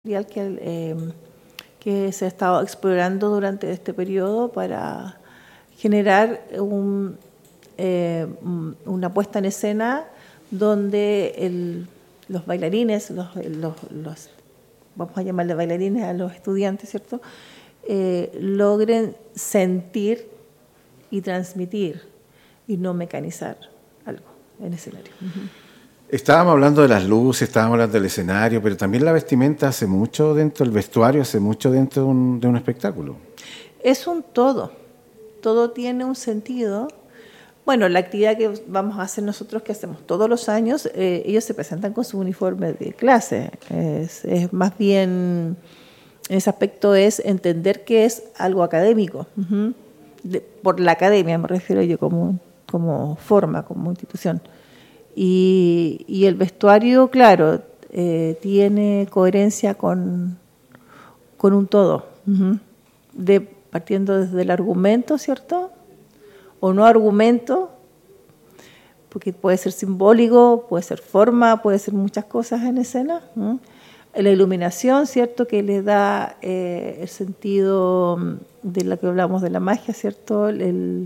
Que se ha estado explorando durante este periodo para generar una puesta en escena donde los bailarines, vamos a llamarle bailarines a los estudiantes, ¿cierto? Logren sentir y transmitir y no mecanizar algo en escenario. Uh-huh. Estábamos hablando de las luces, estábamos hablando del escenario, pero también la vestimenta hace mucho dentro, el vestuario hace mucho dentro de un espectáculo. Es un todo tiene un sentido. Bueno, la actividad que vamos a hacer nosotros, que hacemos todos los años, ellos se presentan con su uniforme de clase. Es más bien, en ese aspecto es entender que es algo académico. Uh-huh. Por la academia me refiero yo como forma, como institución. Y el vestuario, claro, tiene coherencia con un todo, uh-huh. Partiendo desde el argumento, ¿cierto? O no argumento, porque puede ser simbólico, puede ser forma, puede ser muchas cosas en escena. ¿Mm? La iluminación, ¿cierto? Que le da el sentido de lo que hablamos de la magia, ¿cierto? El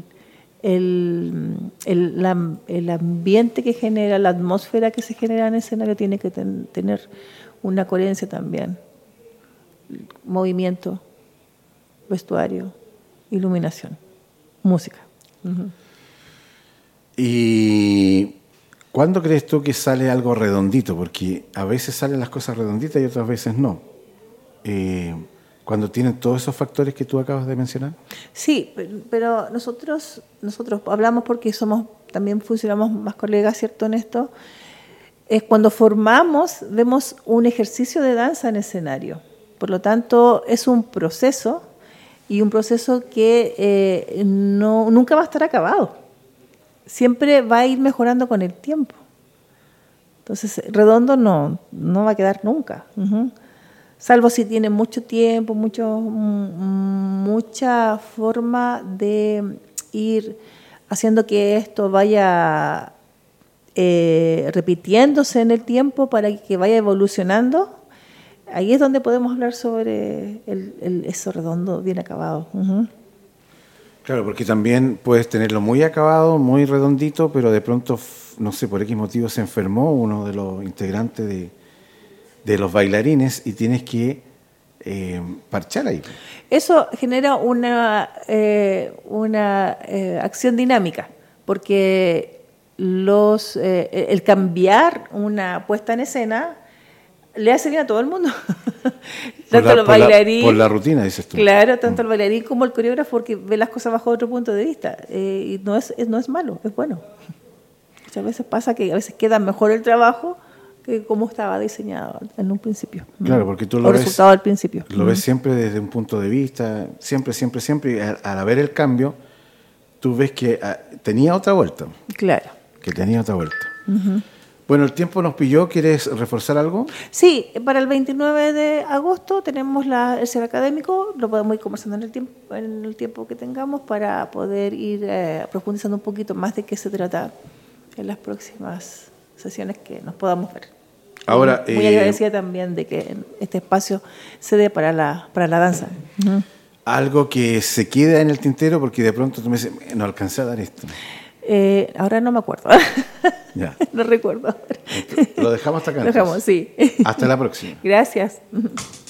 ambiente que genera, la atmósfera que se genera en el escenario tiene que tener una coherencia también. Movimiento, vestuario, iluminación, música. Uh-huh. ¿Y cuándo crees tú que sale algo redondito? Porque a veces salen las cosas redonditas y otras veces no. ¿Cuando tienen todos esos factores que tú acabas de mencionar? Sí, pero nosotros hablamos porque también funcionamos más colegas, ¿cierto? En esto. Es cuando formamos, vemos un ejercicio de danza en escenario. Por lo tanto, es un proceso y un proceso que nunca va a estar acabado. Siempre va a ir mejorando con el tiempo. Entonces, redondo no va a quedar nunca. Uh-huh. Salvo si tiene mucho tiempo, mucha forma de ir haciendo que esto vaya repitiéndose en el tiempo para que vaya evolucionando. Ahí es donde podemos hablar sobre eso redondo, bien acabado. Uh-huh. Claro, porque también puedes tenerlo muy acabado, muy redondito, pero de pronto, no sé, por X motivo se enfermó uno de los integrantes de los bailarines y tienes que parchar ahí. Eso genera una acción dinámica, porque el cambiar una puesta en escena le hace bien a todo el mundo. Tanto los bailarines. Por la rutina, dices tú. Claro, tanto el bailarín como el coreógrafo, porque ve las cosas bajo otro punto de vista. Y no es malo, es bueno. Muchas veces pasa que a veces queda mejor el trabajo que como estaba diseñado en un principio. Claro, porque tú lo ves. Resultado del principio. Lo ves siempre desde un punto de vista, siempre. Y al ver el cambio, tú ves que tenía otra vuelta. Claro. Que tenía otra vuelta. Uh-huh. Bueno, el tiempo nos pilló. ¿Quieres reforzar algo? Sí, para el 29 de agosto tenemos el cierre académico. Lo podemos ir conversando en el tiempo que tengamos para poder ir profundizando un poquito más de qué se trata en las próximas sesiones que nos podamos ver. Ahora, muy agradecida también de que este espacio se dé para la danza. Uh-huh. Algo que se queda en el tintero porque de pronto tú me dices, no alcancé a dar esto. Ahora no me acuerdo. Ya. No recuerdo. Lo dejamos hasta acá. Lo dejamos, sí. Hasta la próxima. Gracias.